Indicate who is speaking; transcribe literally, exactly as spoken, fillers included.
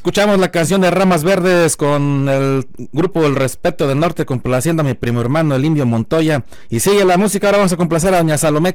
Speaker 1: Escuchamos la canción de Ramas Verdes con el grupo El Respeto del Norte, complaciendo a mi primo hermano, el Indio Montoya. Y sigue la música, ahora vamos a complacer a doña Salomé